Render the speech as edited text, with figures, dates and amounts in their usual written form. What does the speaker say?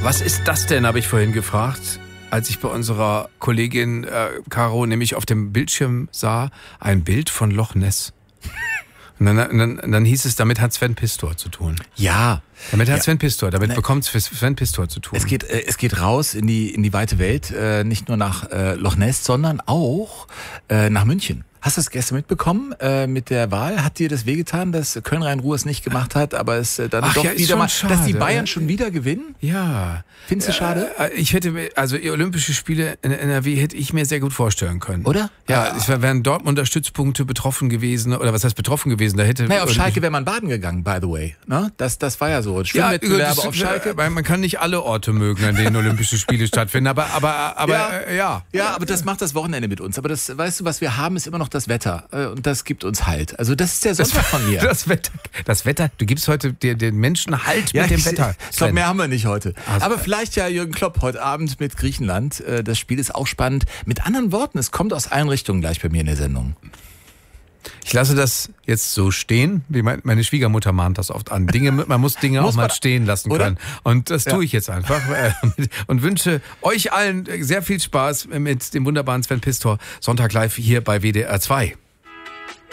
Was ist das denn, habe ich vorhin gefragt, als ich bei unserer Kollegin Caro nämlich auf dem Bildschirm sah, ein Bild von Loch Ness. Und dann hieß es, damit hat Sven Pistor zu tun. Ja. Damit hat Sven Pistor, damit bekommt Sven Pistor zu tun. Es geht raus in die weite Welt, nicht nur nach Loch Ness, sondern auch nach München. Hast du das gestern mitbekommen mit der Wahl? Hat dir das wehgetan, dass Köln-Rhein-Ruhr es nicht gemacht hat, aber es dann doch wieder mal, schade, dass die Bayern schon wieder gewinnen? Ja. Findest du schade? Ich hätte, also Olympische Spiele in NRW hätte ich mir sehr gut vorstellen können. Oder? Ja, es wären Dortmunder Stützpunkte betroffen gewesen, oder was heißt betroffen gewesen? Da hätte. Naja, auf Schalke wäre man baden gegangen, by the way. Ne? Das war ja so. Schwimmwettbewerbe auf Schalke. Man kann nicht alle Orte mögen, an denen Olympische Spiele stattfinden, aber ja. Ja, aber das macht das Wochenende mit uns. Aber das, weißt du, was wir haben, ist immer noch das Wetter. Und das gibt uns Halt. Also das ist der Sonntag von mir. Das Wetter, du gibst heute den Menschen Halt mit dem Wetter. Ich glaube, mehr haben wir nicht heute. Also, aber vielleicht ja Jürgen Klopp heute Abend mit Griechenland. Das Spiel ist auch spannend. Mit anderen Worten, es kommt aus allen Richtungen gleich bei mir in der Sendung. Ich lasse das jetzt so stehen, wie meine Schwiegermutter mahnt das oft an. Man muss Dinge auch mal stehen lassen können. Und das tue ich jetzt einfach und wünsche euch allen sehr viel Spaß mit dem wunderbaren Sven Pistor. Sonntag live hier bei WDR 2.